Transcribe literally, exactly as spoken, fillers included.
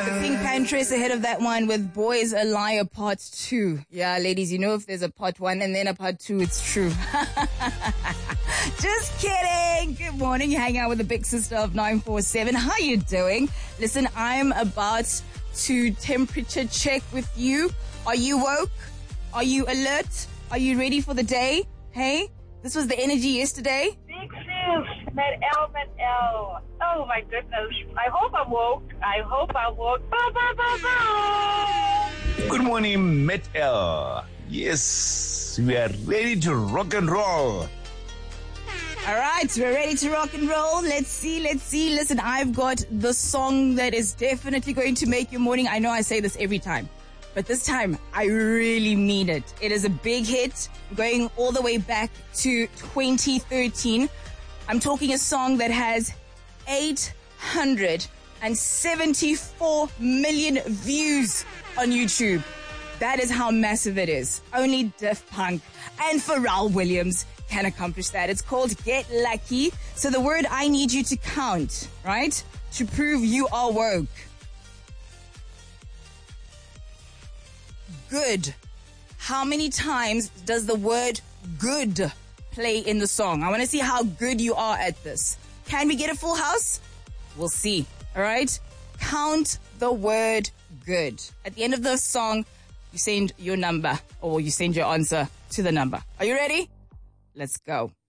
The Pink Pantress ahead of that one with Boys a Liar Part two. Yeah, ladies, you know if there's a Part one and then a Part two, it's true. Just kidding. Good morning. You hang out with the big sister of nine four seven. How you doing? Listen, I'm about to temperature check with you. Are you woke? Are you alert? Are you ready for the day? Hey, this was the energy yesterday. Big sis, Met L, Met L. Oh my goodness. I hope I'm woke. I hope I'm woke. Bah, bah, bah, bah. Good morning, Met L. Yes, we are ready to rock and roll. All right, we're ready to rock and roll. Let's see, let's see. Listen, I've got the song that is definitely going to make your morning. I know I say this every time, but this time I really mean it. It is a big hit going all the way back to twenty thirteen. I'm talking a song that has eight hundred seventy-four million views on YouTube. That is how massive it is. Only Daft Punk and Pharrell Williams can accomplish that. It's called Get Lucky. So the word I need you to count, right? To prove you are woke. Good. How many times does the word good play in the song? I want to see how good you are at this. Can we get a full house? We'll see. All right? Count the word good. At the end of the song, you send your number or you send your answer to the number. Are you ready? Let's go.